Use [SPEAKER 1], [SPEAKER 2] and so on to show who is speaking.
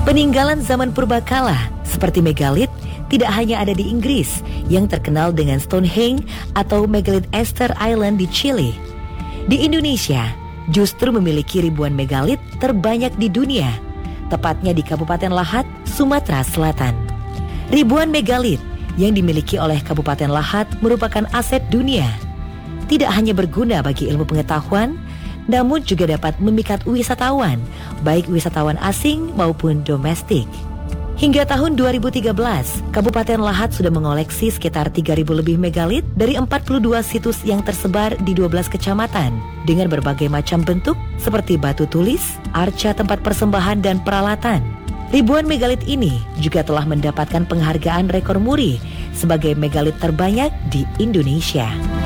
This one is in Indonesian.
[SPEAKER 1] Peninggalan zaman purbakala seperti megalit tidak hanya ada di Inggris yang terkenal dengan Stonehenge atau Megalith Easter Island di Chili. Di Indonesia justru memiliki ribuan megalit terbanyak di dunia, tepatnya di Kabupaten Lahat, Sumatera Selatan. Ribuan megalit yang dimiliki oleh Kabupaten Lahat merupakan aset dunia. Tidak hanya berguna bagi ilmu pengetahuan, namun juga dapat memikat wisatawan, baik wisatawan asing maupun domestik. Hingga tahun 2013, Kabupaten Lahat sudah mengoleksi sekitar 3.000 lebih megalit dari 42 situs yang tersebar di 12 kecamatan dengan berbagai macam bentuk seperti batu tulis, arca tempat persembahan dan peralatan. Ribuan megalit ini juga telah mendapatkan penghargaan rekor muri sebagai megalit terbanyak di Indonesia.